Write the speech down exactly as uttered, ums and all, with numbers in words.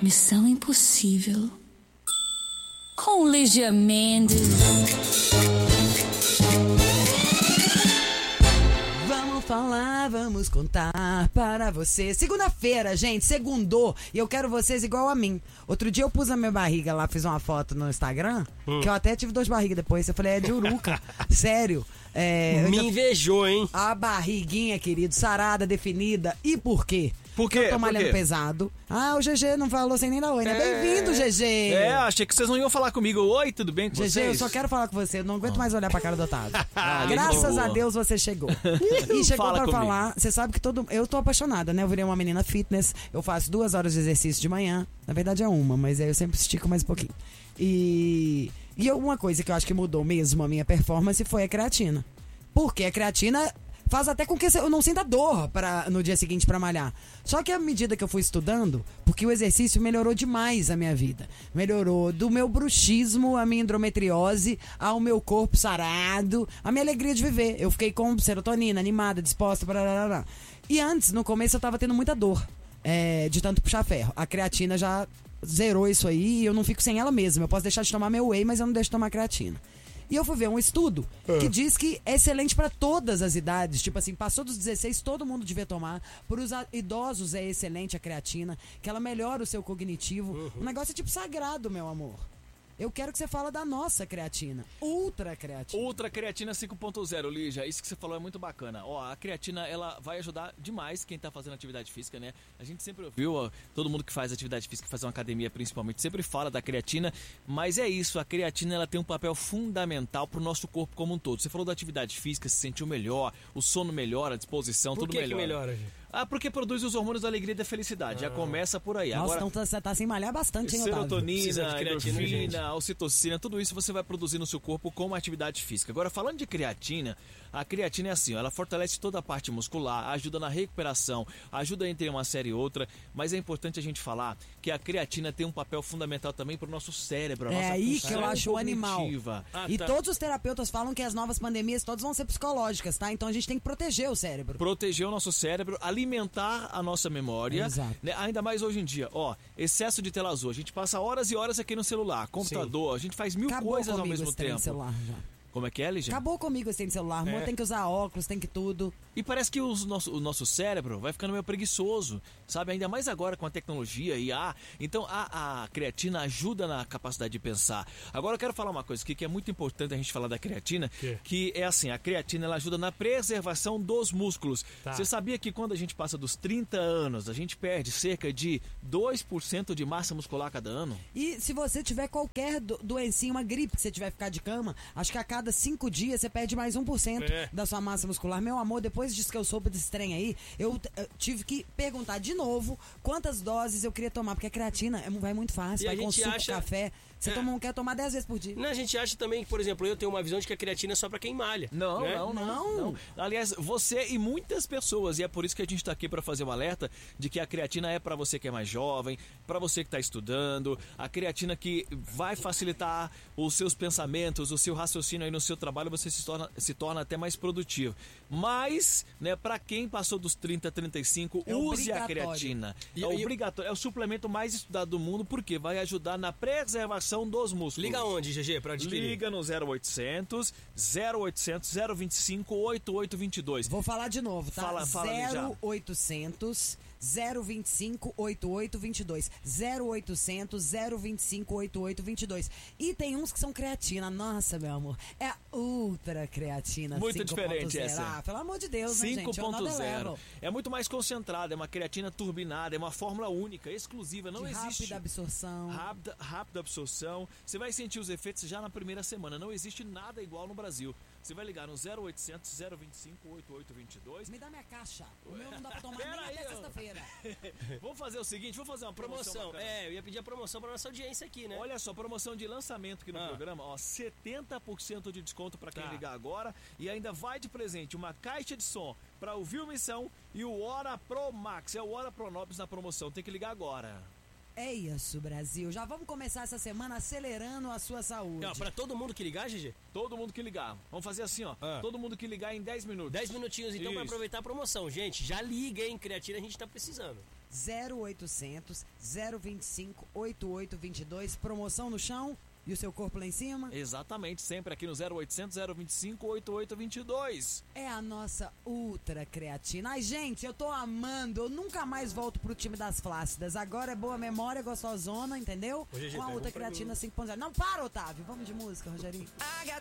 Missão Impossível com Lígia Mendes. Vamos falar, vamos contar para você. Segunda-feira, gente, segundou. E eu quero vocês igual a mim. Outro dia eu pus a minha barriga lá, fiz uma foto no Instagram, hum. que eu até tive duas barrigas depois. Eu falei, é de uruca. Sério. É, Me já... invejou, hein? A barriguinha, querido, sarada, definida. E por quê? Por quê? Eu tô malhando pesado. Ah, o G G não falou sem nem dar oi, né? É... Bem-vindo, G G! É, achei que vocês não iam falar comigo. Oi, tudo bem com G G, vocês? eu só quero falar com você. Eu não aguento mais olhar pra cara do Otávio. Ah, Graças a Deus você chegou. E chegou Fala pra comigo. Falar. Você sabe que todo... Eu tô apaixonada, né? Eu virei uma menina fitness. Eu faço duas horas de exercício de manhã. Na verdade é uma, mas aí eu sempre estico mais um pouquinho. E... E uma coisa que eu acho que mudou mesmo a minha performance foi a creatina. Porque a creatina... faz até com que eu não sinta dor pra, no dia seguinte pra malhar. Só que à medida que eu fui estudando, porque o exercício melhorou demais a minha vida. Melhorou do meu bruxismo, a minha endometriose, ao meu corpo sarado, a minha alegria de viver. Eu fiquei com serotonina, animada, disposta, blá. E antes, no começo, eu tava tendo muita dor é, de tanto puxar ferro. A creatina já zerou isso aí e eu não fico sem ela mesma. Eu posso deixar de tomar meu whey, mas eu não deixo de tomar creatina. E eu fui ver um estudo que diz que é excelente para todas as idades. Tipo assim, passou dos dezesseis, todo mundo devia tomar. Para os idosos é excelente a creatina, que ela melhora o seu cognitivo. Uhum. O negócio é tipo sagrado, meu amor. Eu quero que você fale da nossa creatina. Ultra creatina. Ultra creatina cinco ponto zero, Lígia. Isso que você falou é muito bacana. Ó, a creatina, ela vai ajudar demais quem tá fazendo atividade física, né? A gente sempre ouviu, ó, todo mundo que faz atividade física, que faz uma academia principalmente, sempre fala da creatina. Mas é isso, a creatina, ela tem um papel fundamental pro nosso corpo como um todo. Você falou da atividade física, se sentiu melhor, o sono melhora, a disposição, Por tudo que melhora. que melhora, gente? Ah, porque produz os hormônios da alegria e da felicidade. Ah. Já começa por aí. Nossa, Agora, então você tá sem malhar bastante, hein, serotonina, creatina, endorfina, ocitocina, tudo isso você vai produzir no seu corpo com uma atividade física. Agora, falando de creatina, a creatina é assim, ó, ela fortalece toda a parte muscular, ajuda na recuperação, ajuda entre uma série e outra, mas é importante a gente falar que a creatina tem um papel fundamental também pro nosso cérebro, a é nossa aí que eu acho o animal. Ah, e tá. todos os terapeutas falam que as novas pandemias todas vão ser psicológicas, tá? Então a gente tem que proteger o cérebro. Proteger o nosso cérebro, alimentar a nossa memória, Exato. Né? Ainda mais hoje em dia, ó, excesso de tela azul, a gente passa horas e horas aqui no celular, computador, Sim. a gente faz mil Acabou coisas ao mesmo esse tempo. celular já. Como é que é, Lígia? Acabou comigo esse celular, amor, É. tem que usar óculos, tem que tudo. E parece que os nosso, o nosso cérebro vai ficando meio preguiçoso, sabe? Ainda mais agora com a tecnologia e a... Então a, a creatina ajuda na capacidade de pensar. Agora eu quero falar uma coisa aqui que é muito importante a gente falar da creatina, que, que é assim, a creatina ela ajuda na preservação dos músculos. Tá. Você sabia que quando a gente passa dos trinta anos, a gente perde cerca de dois por cento de massa muscular cada ano? E se você tiver qualquer do, doencinha, uma gripe que você tiver que ficar de cama, acho que a cada cinco dias você perde mais um por cento é. da sua massa muscular. Meu amor, depois disso que eu soube desse trem aí, eu, eu tive que perguntar de novo quantas doses eu queria tomar, porque a creatina é, vai muito fácil, e vai com suco, acha... café. Você é. toma, quer tomar dez vezes por dia. Não, a gente acha também que, por exemplo, eu tenho uma visão de que a creatina é só pra quem malha. Não, né? não, não, não, não. Aliás, você e muitas pessoas, e é por isso que a gente tá aqui pra fazer um alerta de que a creatina é pra você que é mais jovem, pra você que tá estudando, a creatina que vai facilitar os seus pensamentos, o seu raciocínio aí no seu trabalho, você se torna, se torna até mais produtivo. Mas, né, pra quem passou dos trinta, trinta e cinco, é use a creatina. E, é e, obrigatório, é o suplemento mais estudado do mundo, porque vai ajudar na preservação dos músculos. Liga onde, G G, pra adquirir? Liga no zero oitocentos, zero oitocentos, zero vinte e cinco, oitenta e oito vinte e dois. Vou falar de novo, tá? Fala, fala zero oitocentos, zero vinte e cinco, oitenta e oito vinte e dois. zero oitocentos, zero vinte e cinco, oitenta e oito vinte e dois. E tem uns que são creatina. Nossa, meu amor. É a ultra creatina. Muito diferente essa. Ah, pelo amor de Deus, né, gente? cinco ponto zero. É é muito mais concentrada, é uma creatina turbinada, é uma fórmula única, exclusiva, não de existe. Rápida absorção. Rápida, rápida absorção. Você vai sentir os efeitos já na primeira semana. Não existe nada igual no Brasil. Você vai ligar no zero oitocentos, zero vinte e cinco, oitenta e oito vinte e dois. Me dá minha caixa. O meu não dá pra tomar nem aí, até sexta-feira. Vamos fazer o seguinte, vamos fazer uma promoção. promoção. É, eu ia pedir a promoção pra nossa audiência aqui, né? Olha só, promoção de lançamento aqui no ah. programa, ó, setenta por cento de desconto pra quem tá. ligar agora e ainda vai de presente uma caixa de som pra ouvir o Missão e o Hora Pro Max, é o Hora Pro Nobis na promoção, tem que ligar agora. É isso, Brasil. Já vamos começar essa semana acelerando a sua saúde. Não, pra todo mundo que ligar, G G? Todo mundo que ligar. Vamos fazer assim, ó. Ah. Todo mundo que ligar em dez minutos. dez minutinhos, então, isso. Pra aproveitar a promoção. Gente, já liga, hein? Creatina a gente tá precisando. zero oitocentos, zero vinte e cinco, oitenta e oito vinte e dois. Promoção no chão e o seu corpo lá em cima. Exatamente, sempre aqui no zero oitocentos, zero vinte e cinco, oitenta e oito vinte e dois. É a nossa ultra creatina. Ai, gente, eu tô amando. Eu nunca mais volto pro time das flácidas. Agora é boa memória, gostosona, entendeu? Ô, G G, Com a pega ultra um pra creatina mim. cinco ponto zero. Não, para, Otávio. Vamos de música, Rogerinho. I got